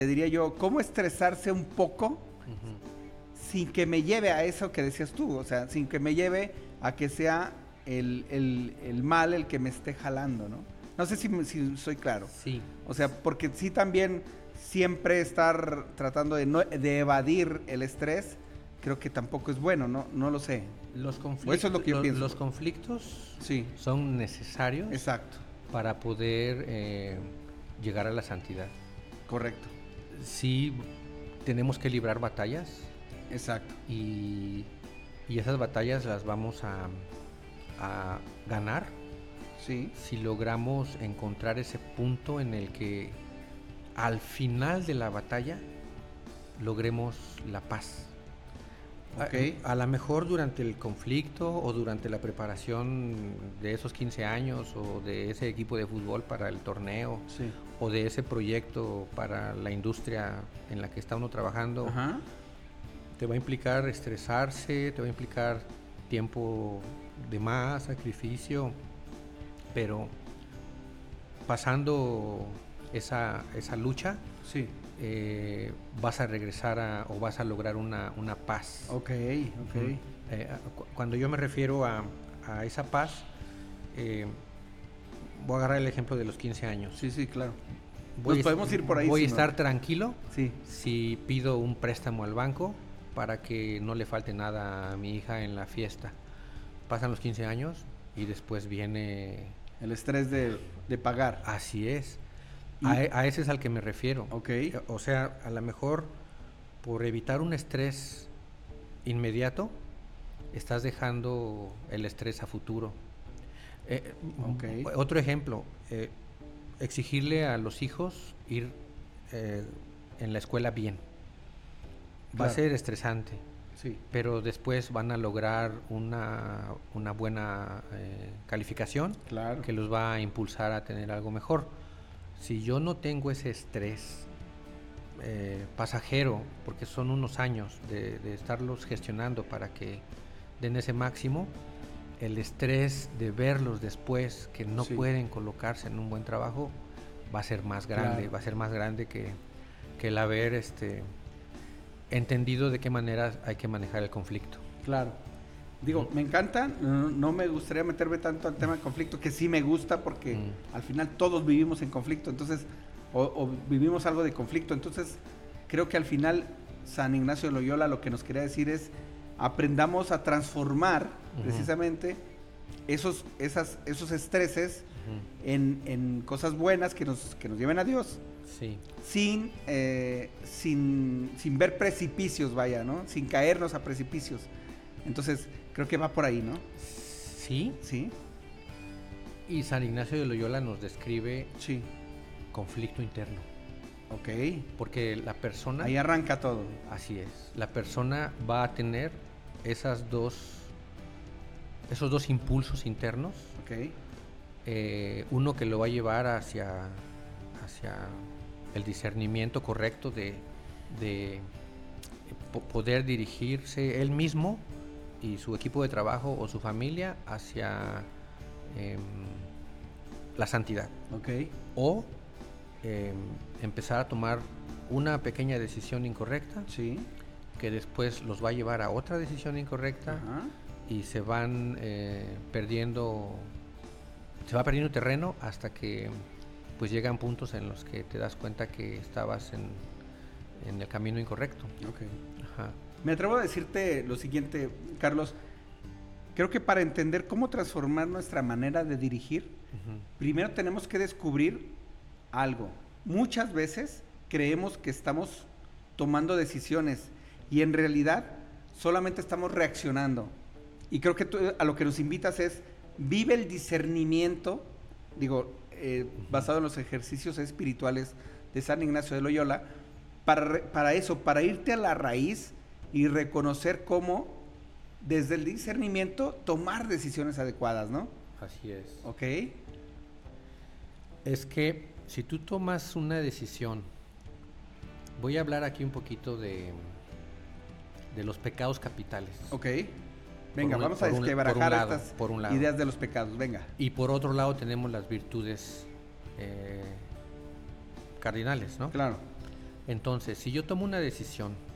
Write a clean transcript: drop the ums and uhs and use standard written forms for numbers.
diría yo, cómo estresarse un poco Ujú. sin que me lleve a eso que decías tú, o sea, sin que me lleve a que sea el mal el que me esté jalando, ¿no? No sé si soy claro. Sí, O sea, porque sí también siempre estar tratando de evadir el estrés, creo que tampoco es bueno, ¿no? No lo sé. los O eso es lo conflictos, que yo pienso. los conflictos Sí, son necesarios exacto, para poder llegar a la santidad. correcto, Sí, tenemos que librar batallas exacto. y esas batallas las vamos a ganar Sí, si logramos encontrar ese punto en el que al final de la batalla logremos la paz. ok, A lo mejor durante el conflicto o durante la preparación de esos 15 años o de ese equipo de fútbol para el torneo sí. o de ese proyecto para la industria en la que está uno trabajando, Ajá, te va a implicar estresarse, te va a implicar tiempo de más, sacrificio, pero pasando esa lucha, sí. vas a regresar o vas a lograr una paz. Ok, ok. Ujú. Cuando yo me refiero a esa paz, eh, voy a agarrar el ejemplo de los 15 años. Sí, sí, claro. Voy, Nos podemos ir por ahí, voy a si no. estar tranquilo Sí, si pido un préstamo al banco para que no le falte nada a mi hija en la fiesta. Pasan los 15 años y después viene... el estrés de pagar. Así es. Y, A ese es al que me refiero. ok, O sea, a lo mejor por evitar un estrés inmediato, estás dejando el estrés a futuro. ok, Otro ejemplo, exigirle a los hijos ir en la escuela bien. Va a claro, ser estresante, sí, pero después van a lograr una buena calificación claro, que los va a impulsar a tener algo mejor. Si yo no tengo ese estrés pasajero, porque son unos años de estarlos gestionando para que den ese máximo, el estrés de verlos después que no sí, pueden colocarse en un buen trabajo va a ser más grande, claro, va a ser más grande que el haber entendido de qué manera hay que manejar el conflicto. claro. Digo, me encanta, no me gustaría meterme tanto al tema de conflicto, que sí me gusta porque al final todos vivimos en conflicto, entonces, o vivimos algo de conflicto, entonces creo que al final San Ignacio de Loyola lo que nos quería decir es aprendamos a transformar precisamente esos estreses en cosas buenas que nos lleven a Dios. Sí. Sin ver precipicios, vaya, ¿no? Sin caernos a precipicios. Entonces, creo que va por ahí, ¿no? Sí. Sí, Y San Ignacio de Loyola nos describe sí, conflicto interno. ok. Porque la persona, Ahí arranca todo. así es, la persona va a tener esos dos impulsos internos. Ok, Uno que lo va a llevar hacia el discernimiento correcto de poder dirigirse él mismo y su equipo de trabajo o su familia hacia la santidad. ok, O empezar a tomar una pequeña decisión incorrecta sí. que después los va a llevar a otra decisión incorrecta. Ajá. Y se van perdiendo terreno hasta que pues llegan puntos en los que te das cuenta que estabas en el camino incorrecto. Ok. Ajá. Me atrevo a decirte lo siguiente, Carlos. Creo que para entender cómo transformar nuestra manera de dirigir, primero tenemos que descubrir algo. Muchas veces creemos que estamos tomando decisiones y en realidad solamente estamos reaccionando. Y creo que tú a lo que nos invitas es, vive el discernimiento, digo, basado en los ejercicios espirituales de San Ignacio de Loyola, para eso, para irte a la raíz y reconocer cómo, desde el discernimiento, tomar decisiones adecuadas, ¿no? Así es. Ok, Es que si tú tomas una decisión, voy a hablar aquí un poquito de los pecados capitales. ok. Venga, Por un- vamos a por un- desquebrajar por un lado, estas por un lado. ideas de los pecados, venga. Y por otro lado tenemos las virtudes cardinales, ¿no? Claro, Entonces, si yo tomo una decisión